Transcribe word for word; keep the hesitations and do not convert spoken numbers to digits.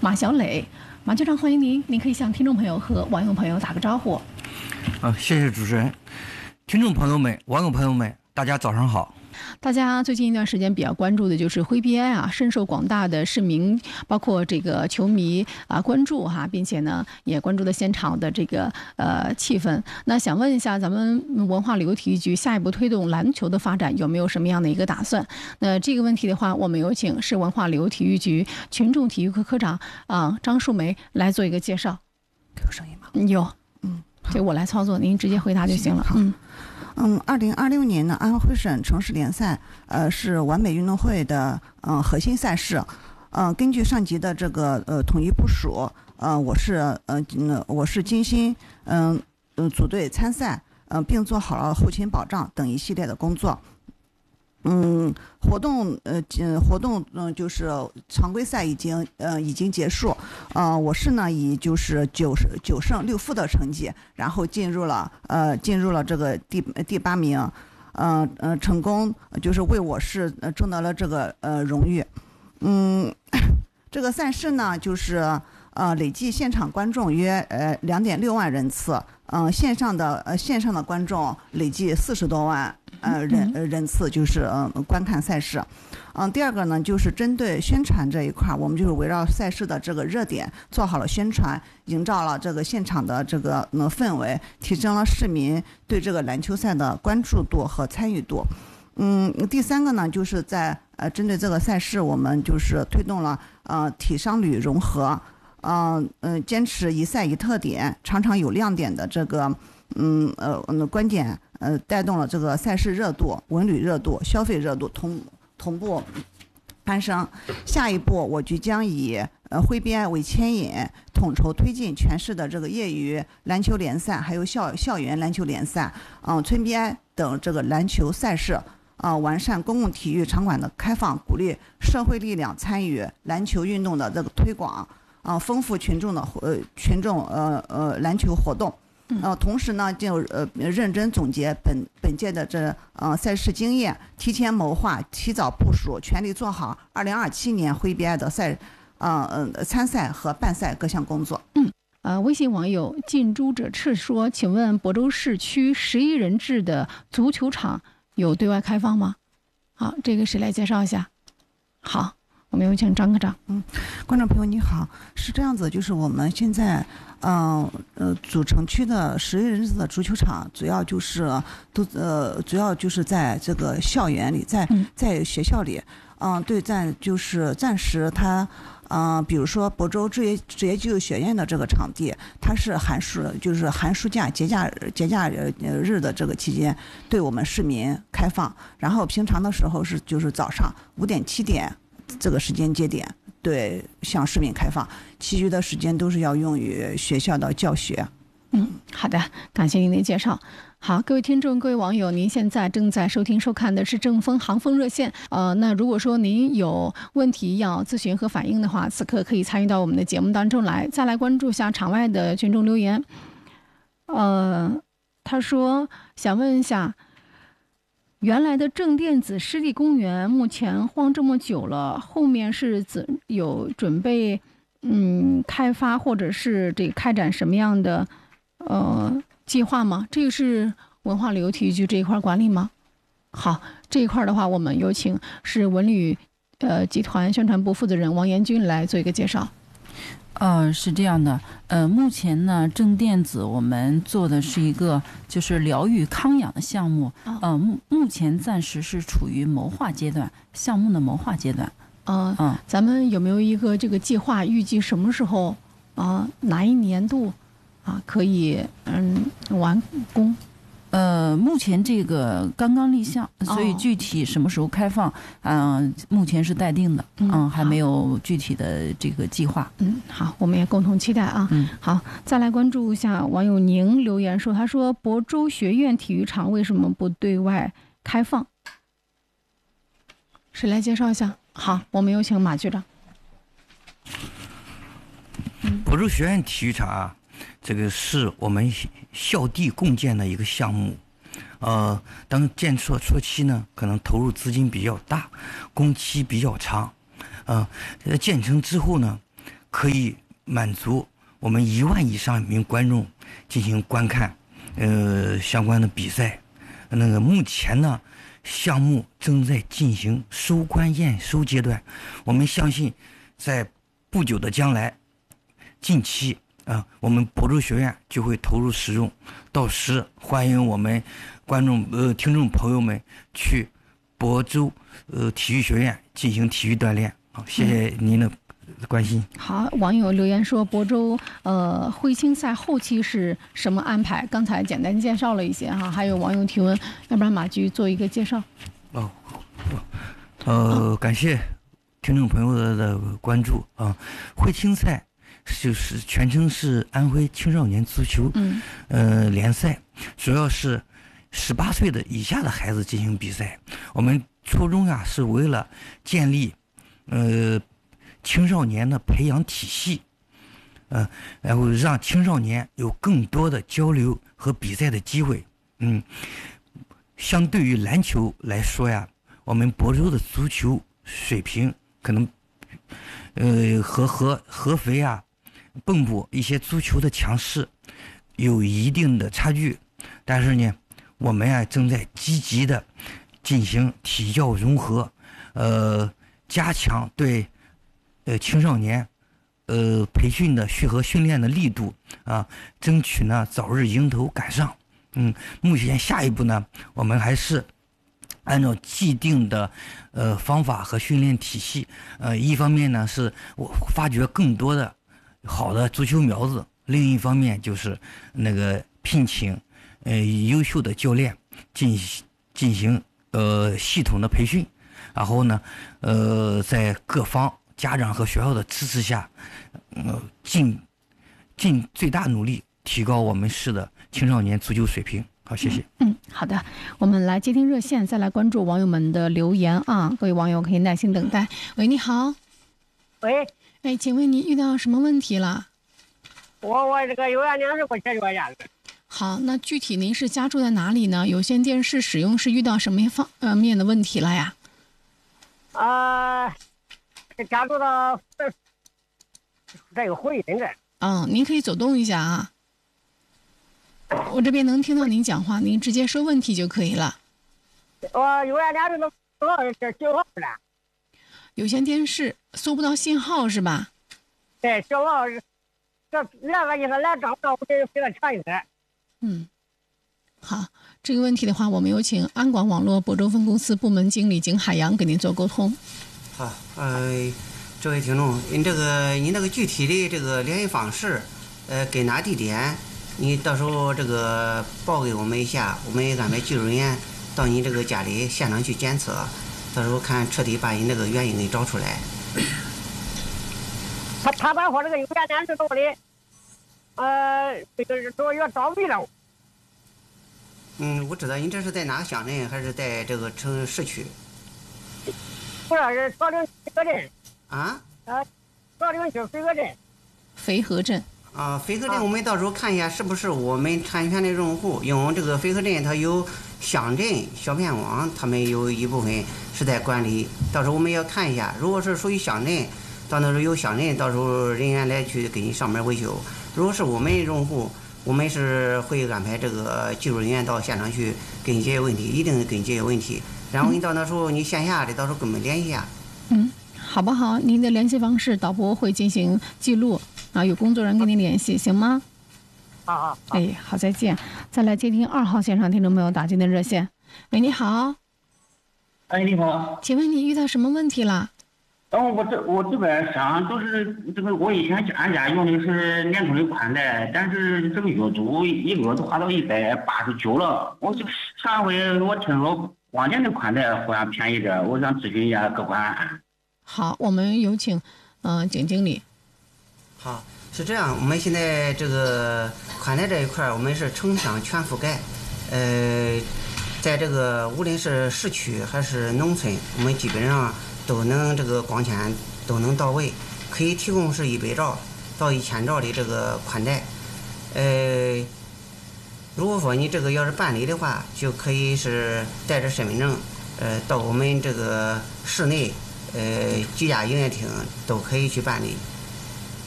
马小磊。马局长，欢迎您，您可以向听众朋友和网友朋友打个招呼。 啊，谢谢主持人，听众朋友们、网友朋友们，大家早上好。 大家最近一段时间比较关注的就是徽 B I 啊，深受广大的市民，包括这个球迷啊关注哈、啊，并且呢也关注了现场的这个呃气氛。那想问一下，咱们文化旅游体育局下一步推动篮球的发展有没有什么样的一个打算？那这个问题的话，我们有请市文化旅游体育局群众体育科科长啊张树梅来做一个介绍。 有声音吗？ 有，嗯，这我来操作，您直接回答就行了。嗯。 嗯，二零二六年呢，安徽省城市联赛，呃，是完美运动会的嗯、呃、核心赛事。嗯、呃，根据上级的这个呃统一部署，呃，我是呃嗯我是精心嗯嗯、呃、组队参赛，嗯、呃，并做好了后勤保障等一系列的工作。嗯，活动呃嗯活动嗯、呃、就是常规赛已经呃已经结束，呃我是呢以就是九十九胜六负的成绩，然后进入了呃进入了这个第第八名，呃呃成功就是为我市呃争得了这个呃荣誉。嗯，这个赛事呢就是呃累计现场观众约呃两点六万人次，嗯、呃、线上的呃线上的观众累计四十多万。呃人人次就是呃观看赛事，嗯、呃，第二个呢就是针对宣传这一块，我们就是围绕赛事的这个热点做好了宣传，营造了这个现场的这个呃氛围，提升了市民对这个篮球赛的关注度和参与度。嗯，第三个呢就是在呃针对这个赛事，我们就是推动了呃体商旅融合，呃呃坚持一赛一特点，场场有亮点的这个嗯呃观点。呃，带动了这个赛事热度、文旅热度、消费热度同同步攀升。下一步，我局将以呃徽 B I 为牵引，统筹推进全市的这个业余篮球联赛，还有校校园篮球联赛，嗯、呃，村 B I 等这个篮球赛事，啊、呃，完善公共体育场馆的开放，鼓励社会力量参与篮球运动的这个推广，啊、呃，丰富群众的呃群众呃呃篮球活动。呃，同时呢，就呃认真总结本本届的这呃赛事经验，提前谋划，提早部署，全力做好二零二七年徽 B I 的赛，呃呃参赛和办赛各项工作。 嗯，呃，微信网友近朱者赤说，请问亳州市区十一人制的足球场有对外开放吗？好，这个谁来介绍一下？好。我们有请张科长。 嗯，观众朋友你好，是这样子，就是我们现在，嗯 呃, 呃，主城区的十一人制的足球场，主要就是都呃，主要就是在这个校园里，在在学校里，嗯、呃，对，暂就是暂时它，嗯、呃，比如说亳州职业职业技术学院的这个场地，它是寒暑就是寒暑假节假节假日的这个期间，对我们市民开放，然后平常的时候是就是早上五点七点。这个时间节点对向市民开放，其余的时间都是要用于学校的教学。 嗯，好的，感谢您的介绍。好，各位听众、各位网友，您现在正在收听、收看的是正风航风热线。呃，那如果说您有问题要咨询和反映的话，此刻可以参与到我们的节目当中来。再来关注一下场外的群众留言。呃，他说想问一下。原来的正电子湿地公园目前荒这么久了，后面是怎有准备嗯开发或者是这个开展什么样的呃计划吗？这个是文化旅游体育局这一块管理吗？好，这一块的话，我们有请是文旅呃集团宣传部负责人王延军来做一个介绍。 呃，是这样的，呃，目前呢，正电子我们做的是一个就是疗愈康养的项目，呃，目目前暂时是处于谋划阶段，项目的谋划阶段。 呃、嗯，咱们有没有一个这个计划？预计什么时候啊、呃？哪一年度啊可以嗯完工？ 呃，目前这个刚刚立项，所以具体什么时候开放，嗯、呃，目前是待定的，嗯，嗯还没有具体的这个计划。 嗯，好，我们也共同期待啊。 嗯， 好，再来关注一下网友宁留言说，他说亳州学院体育场为什么不对外开放？谁来介绍一下？好，我们有请马局长。 亳州学院体育场啊。这个是我们校地共建的一个项目，呃，当建设初期呢，可能投入资金比较大，工期比较长，呃，建成之后呢， 可以满足我们一万以上名观众进行观看呃相关的比赛。那个目前呢，项目正在进行收官验收阶段，我们相信在不久的将来，近期啊、呃，我们亳州学院就会投入使用，到时欢迎我们观众呃听众朋友们去亳州呃体育学院进行体育锻炼。好，谢谢您的关心。 好，网友留言说，亳州呃徽青赛后期是什么安排？刚才简单介绍了一些哈，还有网友提问，要不然马局做一个介绍。 哦，呃，感谢听众朋友的的关注啊。徽青赛就是全称是安徽青少年足球嗯呃联赛，主要是十八岁的以下的孩子进行比赛。我们初衷啊是为了建立呃。青少年的培养体系，呃，然后让青少年有更多的交流和比赛的机会。嗯，相对于篮球来说呀，我们亳州的足球水平可能，呃，和合合肥啊、蚌埠一些足球的强势有一定的差距。但是呢，我们啊正在积极的进行体教融合，呃，加强对。呃，青少年，呃，培训的训和训练的力度啊，争取呢早日迎头赶上。嗯，目前下一步呢，我们还是按照既定的呃方法和训练体系，呃，一方面呢是我发掘更多的好的足球苗子，另一方面就是那个聘请呃优秀的教练进行进行呃系统的培训，然后呢，呃，在各方。家长和学校的支持下，呃，尽尽最大努力提高我们市的青少年足球水平。好，谢谢。 嗯，嗯好的，我们来接听热线，再来关注网友们的留言啊。各位网友可以耐心等待。喂，你好。 喂。 哎，请问您遇到什么问题了？ 我我这个有两年是不解决一下子。 好，那具体您是家住在哪里呢？有线电视使用是遇到什么方呃面的问题了呀？ 啊、呃。家住到这个回音这。 嗯，您可以走动一下啊。我这边能听到您讲话，您直接说问题就可以了。 我有两天这个这信号了。 有线电视搜不到信号是吧？ 对，信号这两个意思来找不到，我这给他抢一点。 嗯，好，这个问题的话，我们有请安广网络亳州分公司部门经理景海洋给您做沟通。 好，呃，这位听众，您这个您这个具体的这个联系方式，呃，跟哪地点，你到时候这个报给我们一下，我们也安排技术人员到您这个家里现场去检测，到时候看彻底把您这个原因给找出来。 他他把我这个有线电视道理，呃，这个都要找没了。 嗯，我知道，您这是在哪个乡镇，还是在这个城市区？ 不是，是朝陵飞河镇。 啊？ 呃，朝陵区飞河镇。 飞河镇。 啊，飞河镇，我们到时候看一下是不是我们产权的用户，因为这个飞河镇它有乡镇小片网，他们有一部分是在管理，到时候我们要看一下，如果是属于乡镇，到那时候有乡镇，到时候人员来去给你上门维修；如果是我们用户，我们是会安排这个技术人员到现场去给你解决问题，一定给你解决问题。然后你到那时候你线下的到时候跟我们联系一下。 嗯，好不好？您的联系方式导播会进行记录啊，有工作人员跟您联系，行吗？ 好好。 哎，好，再见。再来接听二号线上听众朋友打进的热线。喂，你好。 哎，你好。 请问你遇到什么问题了？ 哦，我这我这边想都是这个，我以前俺家用的是联通的宽带，但是这个月租一个月都花到一百八十九了。我就上回我听说光电的宽带好像便宜点，我想咨询一下各款。 好，我们有请嗯、呃、景经理。 好，是这样，我们现在这个宽带这一块，我们是城乡全覆盖，呃，在这个无论是市区还是农村，我们基本上都能这个光纤都能到位，可以提供是一百兆到一千兆的这个宽带。呃，如果说你这个要是办理的话，就可以是带着身份证，呃，到我们这个市内，呃，几家营业厅都可以去办理。